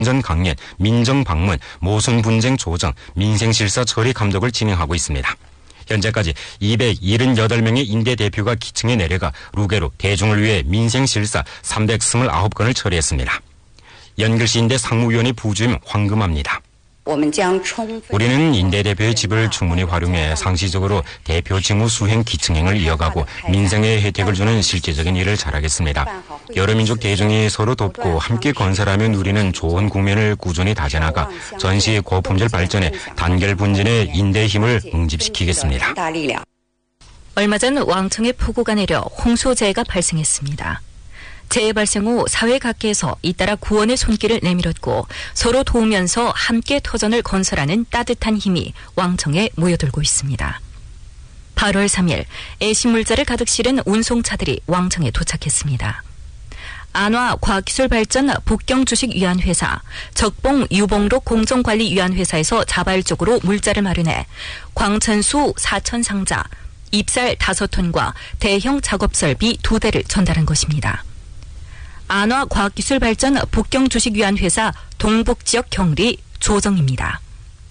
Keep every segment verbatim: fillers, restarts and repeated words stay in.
전 강연, 민정방문, 모순분쟁 조정, 민생실사 처리 감독을 진행하고 있습니다. 현재까지 이백칠십팔 명의 인대 대표가 기층에 내려가 루게로 대중을 위해 민생실사 삼백이십구 건을 처리했습니다. 연글시 인대 상무위원회 부주임 황금합니다. 우리는 인대 대표의 집을 충분히 활용해 상시적으로 대표 직무 수행 기층행을 이어가고 민생에 혜택을 주는 실제적인 일을 잘하겠습니다. 여러 민족 대중이 서로 돕고 함께 건설하며 누리는 좋은 국면을 꾸준히 다져나가 전시 고품질 발전에 단결 분진의 인대의 힘을 응집시키겠습니다. 얼마 전 왕청에 폭우가 내려 홍수재해가 발생했습니다. 재해 발생 후 사회 각계에서 잇따라 구원의 손길을 내밀었고 서로 도우면서 함께 터전을 건설하는 따뜻한 힘이 왕청에 모여들고 있습니다. 팔월 삼일 애신물자를 가득 실은 운송차들이 왕청에 도착했습니다. 안화과학기술발전 북경주식위안회사, 적봉유봉록 공정관리위안회사에서 자발적으로 물자를 마련해 광천수 사천 상자, 입살 다섯 톤과 대형 작업설비 두 대를 전달한 것입니다. 안화과학기술발전 북경주식위안회사 동북지역 경리 조정입니다.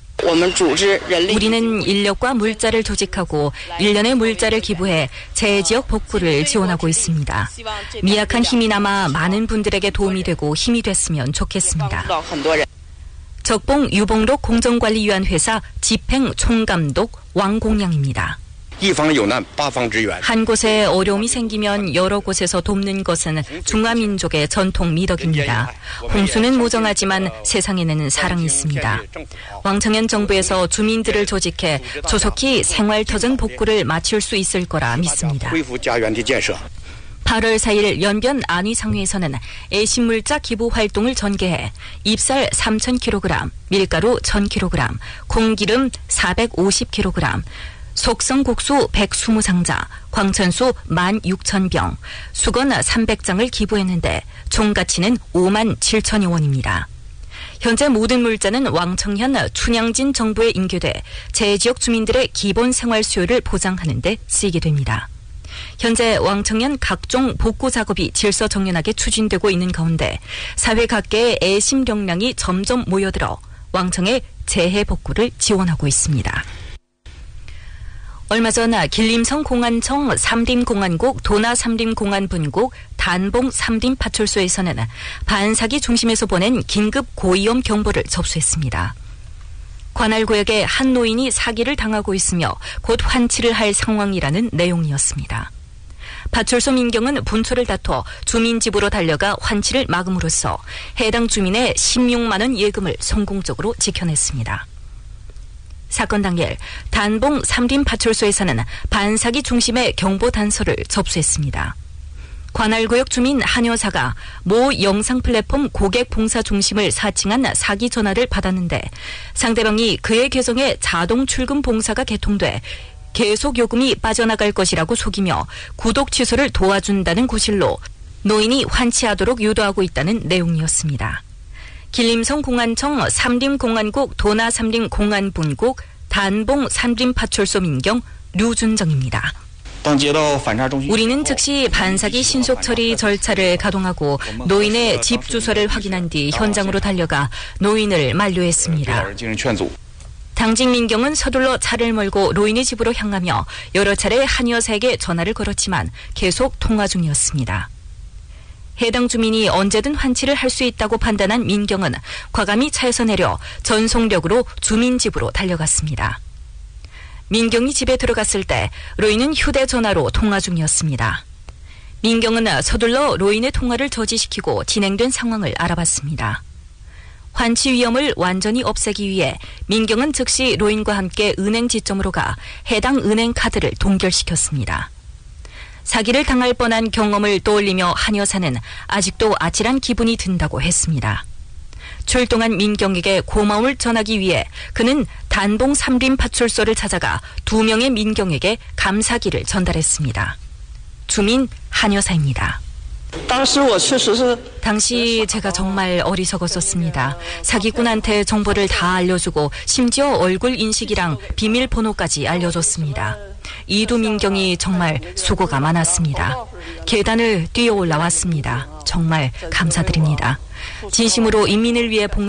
우리는 인력과 물자를 조직하고 일 년의 물자를 기부해 재지역 복구를 지원하고 있습니다. 미약한 힘이 남아 많은 분들에게 도움이 되고 힘이 됐으면 좋겠습니다. 적봉유봉록 공정관리위안회사 집행총감독 왕공양입니다. 한 곳에 어려움이 생기면 여러 곳에서 돕는 것은 중화민족의 전통 미덕입니다. 홍수는 무정하지만 세상에는 사랑이 있습니다. 왕청현 정부에서 주민들을 조직해 조속히 생활터전 복구를 마칠 수 있을 거라 믿습니다. 팔월 사일 연변 안위상회에서는 애신물자 기부 활동을 전개해 입살 삼천 킬로그램, 밀가루 천 킬로그램, 콩기름 사백오십 킬로그램, 속성국수 백이십 상자, 광천수 만 육천 병, 수건 삼백 장을 기부했는데 총 가치는 오만 칠천여 원입니다. 현재 모든 물자는 왕청현 춘향진 정부에 인계돼 재지역 주민들의 기본 생활 수요를 보장하는 데 쓰이게 됩니다. 현재 왕청현 각종 복구 작업이 질서정연하게 추진되고 있는 가운데 사회 각계의 애심 역량이 점점 모여들어 왕청의 재해 복구를 지원하고 있습니다. 얼마 전 길림성 공안청 삼림공안국 도나 삼림공안분국 단봉 삼림파출소에서는 반사기 중심에서 보낸 긴급 고위험 경보를 접수했습니다. 관할 구역에 한 노인이 사기를 당하고 있으며 곧 환치를 할 상황이라는 내용이었습니다. 파출소 민경은 분초를 다퉈 주민 집으로 달려가 환치를 막음으로써 해당 주민의 십육만 원 예금을 성공적으로 지켜냈습니다. 사건 당일 단봉 삼림파출소에서는 반사기 중심의 경보 단서를 접수했습니다. 관할구역 주민 한 여사가 모 영상 플랫폼 고객 봉사 중심을 사칭한 사기 전화를 받았는데 상대방이 그의 계정에 자동 출금 봉사가 개통돼 계속 요금이 빠져나갈 것이라고 속이며 구독 취소를 도와준다는 구실로 노인이 환치하도록 유도하고 있다는 내용이었습니다. 길림성 공안청 삼림공안국 도나 삼림공안분국 단봉 삼림파출소 민경 류준정입니다. 우리는 즉시 반사기 신속 처리 절차를 가동하고 노인의 집 주소를 확인한 뒤 현장으로 달려가 노인을 만류했습니다. 당직 민경은 서둘러 차를 몰고 노인의 집으로 향하며 여러 차례 한 여사에게 전화를 걸었지만 계속 통화 중이었습니다. 해당 주민이 언제든 환치를 할 수 있다고 판단한 민경은 과감히 차에서 내려 전속력으로 주민 집으로 달려갔습니다. 민경이 집에 들어갔을 때 로인은 휴대전화로 통화 중이었습니다. 민경은 서둘러 로인의 통화를 저지시키고 진행된 상황을 알아봤습니다. 환치 위험을 완전히 없애기 위해 민경은 즉시 로인과 함께 은행 지점으로 가 해당 은행 카드를 동결시켰습니다. 사기를 당할 뻔한 경험을 떠올리며 한 여사는 아직도 아찔한 기분이 든다고 했습니다. 출동한 민경에게 고마움을 전하기 위해 그는 단봉 삼림파출소를 찾아가 두 명의 민경에게 감사기를 전달했습니다. 주민 한 여사입니다. 당시 제가 정말 어리석었었습니다. 사기꾼한테 정보를 다 알려주고 심지어 얼굴 인식이랑 비밀번호까지 알려줬습니다. 이두 민경이 정말 수고가 많았습니다. 계단을 뛰어 올라왔습니다. 정말 감사드립니다. 진심으로 인민을 위해 봉